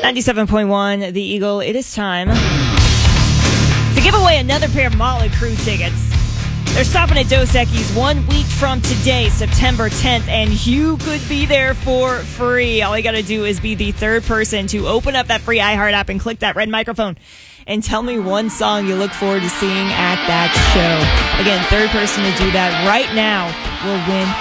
97.1 The Eagle. It is time to give away another pair of Motley Crue tickets. They're stopping at Dos Equis 1 week from today, September 10th, and you could be there for free. All you got to do is be the third person to open up that free iHeart app and click that red microphone and tell me one song you look forward to seeing at that show. Again, third person to do that right now will win